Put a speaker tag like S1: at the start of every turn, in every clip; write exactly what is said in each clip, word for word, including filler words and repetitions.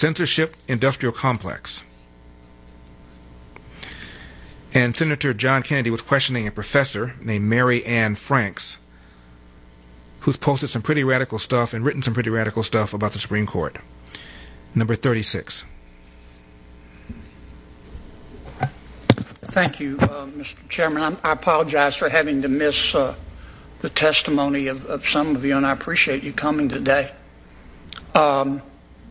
S1: censorship industrial complex. And Senator John Kennedy was questioning a professor named Mary Ann Franks, who's posted some pretty radical stuff and written some pretty radical stuff about the Supreme Court. Number thirty-six.
S2: Thank you, uh, Mister Chairman. I'm, I apologize for having to miss uh, the testimony of, of some of you, and I appreciate you coming today. Um,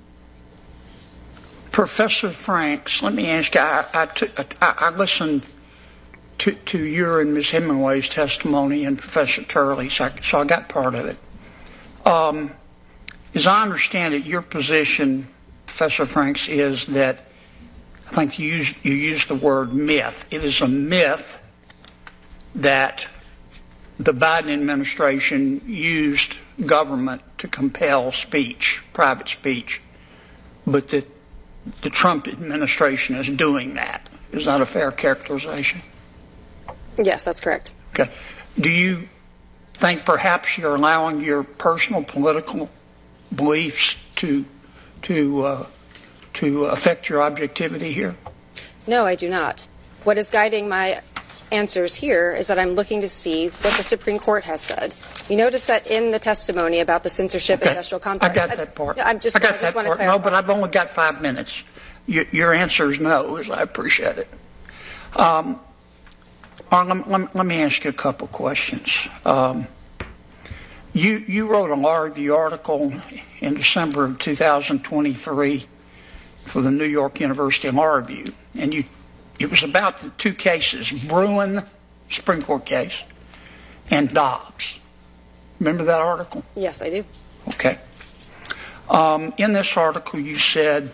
S2: Professor Franks, let me ask you, I, I, t- I, I listened to, to your and Miz Hemingway's testimony and Professor Turley's, so I, so I got part of it. Um, as I understand it, your position, Professor Franks, is that I think you used, you used the word myth. It is a myth that the Biden administration used government to compel speech, private speech, but that the Trump administration is doing that. Is that a fair characterization?
S3: Yes, that's correct.
S2: Okay. Do you think perhaps you're allowing your personal political beliefs to to uh, to affect your objectivity here?
S3: No, I do not. What is guiding my answers here is that I'm looking to see what the Supreme Court has said. You notice that in the testimony about the censorship
S2: okay.
S3: industrial complex.
S2: I got that part.
S3: I, I'm just,
S2: I got
S3: I just
S2: that
S3: want
S2: part.
S3: to clarify.
S2: No, but I've only got five minutes. Your, your answer is no, as I appreciate it. Um, let, let, let me ask you a couple questions. Um, you you wrote a law review article in December of two thousand twenty-three for the New York University Law Review, and you it was about the two cases, Bruin, Supreme Court case, and Dobbs. Remember that article?
S3: Yes, I do.
S2: Okay. Um, in this article, you said,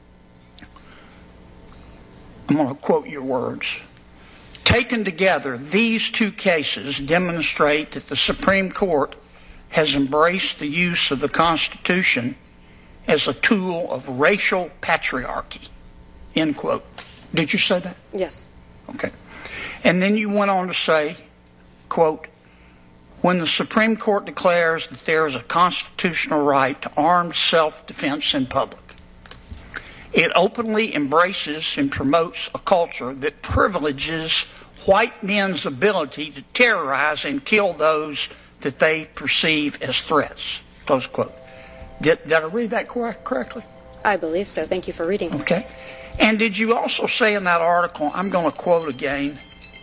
S2: I'm going to quote your words, taken together, these two cases demonstrate that the Supreme Court has embraced the use of the Constitution as a tool of racial patriarchy, end quote. Did you say that?
S3: Yes.
S2: Okay. And then you went on to say, quote, when the Supreme Court declares that there is a constitutional right to armed self-defense in public, it openly embraces and promotes a culture that privileges white men's ability to terrorize and kill those that they perceive as threats, close quote. Did, did I read that correct, correctly?
S3: I believe so. Thank you for reading.
S2: Okay. And did you also say in that article, I'm going to quote again,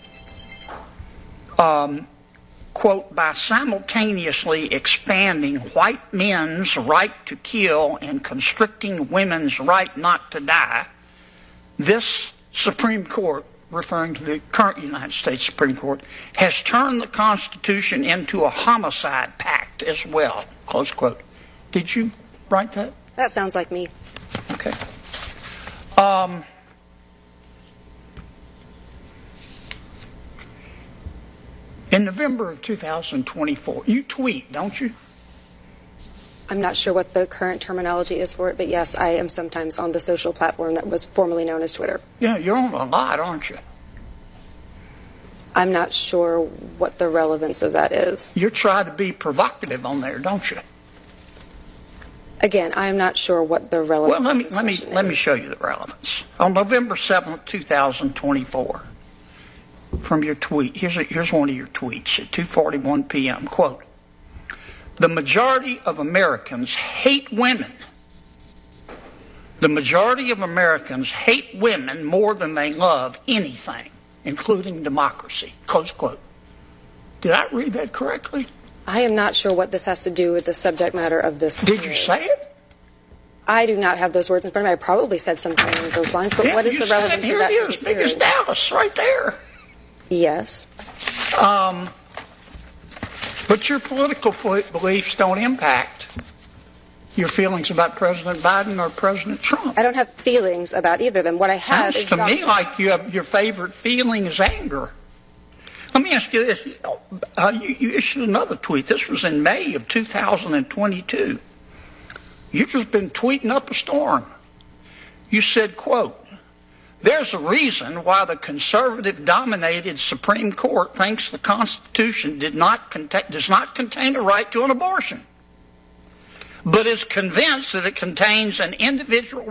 S2: um, quote, by simultaneously expanding white men's right to kill and constricting women's right not to die, this Supreme Court, referring to the current United States Supreme Court, has turned the Constitution into a homicide pact as well, close quote. Did you write that?
S3: That sounds like me.
S2: Okay. Um, in November of two thousand twenty-four, you tweet, don't you?
S3: I'm not sure what the current terminology is for it, but yes, I am sometimes on the social platform that was formerly known as Twitter.
S2: Yeah, you're on a lot, aren't you?
S3: I'm not sure what the relevance of that is.
S2: You try to be provocative on there, don't you?
S3: Again, I'm not sure what the relevance.
S2: Well, let me
S3: of this
S2: let me
S3: question
S2: let
S3: is.
S2: me show you the relevance. On November seventh, two thousand twenty-four, from your tweet, here's a, here's one of your tweets at two forty-one p.m. Quote: the majority of Americans hate women. The majority of Americans hate women more than they love anything, including democracy. Close quote. Did I read that correctly?
S3: I am not sure what this has to do with the subject matter of this.
S2: Did you say it?
S3: I do not have those words in front of me. I probably said something along those lines, but
S2: Yeah,
S3: what is
S2: you
S3: the
S2: said it.
S3: relevance
S2: Here
S3: of that
S2: it
S3: to
S2: is,
S3: this
S2: big as
S3: hearing?
S2: Dallas, right there.
S3: Yes.
S2: Um, but your political beliefs don't impact your feelings about President Biden or President Trump.
S3: I don't have feelings about either of them. What I have
S2: Sounds
S3: is
S2: to
S3: doc-
S2: me like you have, your favorite feeling is anger. Let me ask you this. Uh, you, you issued another tweet. This was in May of two thousand twenty-two. You've just been tweeting up a storm. You said, quote, there's a reason why the conservative-dominated Supreme Court thinks the Constitution did not contain, does not contain a right to an abortion, but is convinced that it contains an individual